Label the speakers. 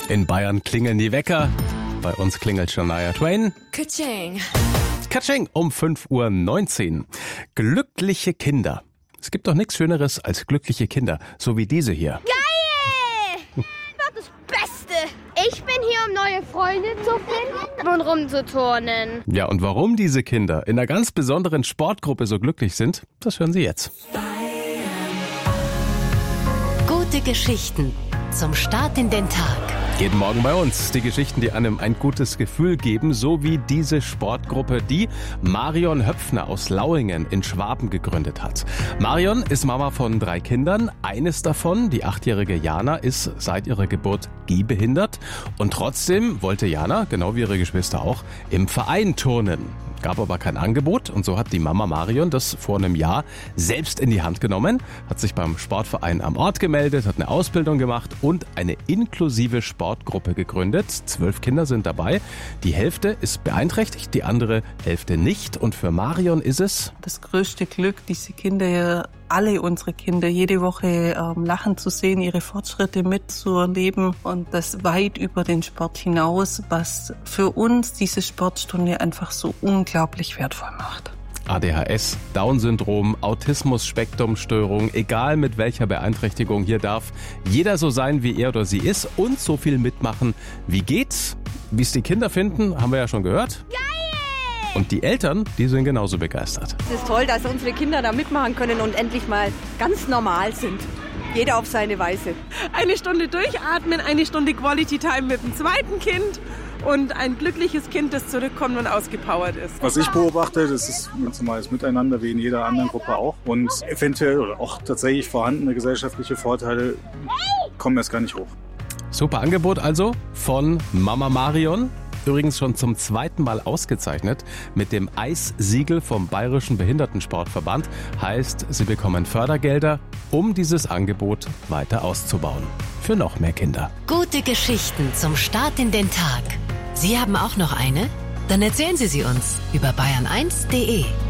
Speaker 1: In Bayern klingeln die Wecker. Bei uns klingelt Shania Twain.
Speaker 2: Ka-ching.
Speaker 1: Katsching um 5:19 Uhr. Glückliche Kinder. Es gibt doch nichts Schöneres als glückliche Kinder, so wie diese hier.
Speaker 3: Geil! Das ist das Beste. Ich bin hier, um neue Freunde zu finden und rumzuturnen.
Speaker 1: Ja, und warum diese Kinder in einer ganz besonderen Sportgruppe so glücklich sind, das hören Sie jetzt.
Speaker 4: Gute Geschichten zum Start in den Tag.
Speaker 1: Jeden Morgen bei uns die Geschichten, die einem ein gutes Gefühl geben, so wie diese Sportgruppe, die Marion Höpfner aus Lauingen in Schwaben gegründet hat. Marion ist Mama von 3 Kindern. Eines davon, die 8-jährige Jana, ist seit ihrer Geburt gehbehindert. Und trotzdem wollte Jana, genau wie ihre Geschwister auch, im Verein turnen. Gab aber kein Angebot und so hat die Mama Marion das vor einem Jahr selbst in die Hand genommen, hat sich beim Sportverein am Ort gemeldet, hat eine Ausbildung gemacht und eine inklusive Sportgruppe gegründet. 12 Kinder sind dabei. Die Hälfte ist beeinträchtigt, die andere Hälfte nicht. Und für Marion ist es
Speaker 5: das größte Glück, diese Kinder, alle unsere Kinder, jede Woche lachen zu sehen, ihre Fortschritte mitzuerleben und das weit über den Sport hinaus, was für uns diese Sportstunde einfach so unglaublich wertvoll macht.
Speaker 1: ADHS, Down-Syndrom, Autismus-Spektrum-Störung, egal mit welcher Beeinträchtigung, hier darf jeder so sein, wie er oder sie ist und so viel mitmachen, wie geht's. Wie es die Kinder finden, haben wir ja schon gehört. Und die Eltern, die sind genauso begeistert.
Speaker 6: Es ist toll, dass unsere Kinder da mitmachen können und endlich mal ganz normal sind. Jeder auf seine Weise.
Speaker 5: Eine Stunde durchatmen, eine Stunde Quality Time mit dem zweiten Kind und ein glückliches Kind, das zurückkommt und ausgepowert ist.
Speaker 7: Was ich beobachte, das ist ein ganz normales Miteinander wie in jeder anderen Gruppe auch. Und eventuell oder auch tatsächlich vorhandene gesellschaftliche Vorteile kommen erst gar nicht hoch.
Speaker 1: Super Angebot also von Mama Marion. Übrigens schon zum 2. Mal ausgezeichnet mit dem Eis-Siegel vom Bayerischen Behindertensportverband. Heißt, sie bekommen Fördergelder, um dieses Angebot weiter auszubauen. Für noch mehr Kinder.
Speaker 4: Gute Geschichten zum Start in den Tag. Sie haben auch noch eine? Dann erzählen Sie sie uns über bayern1.de.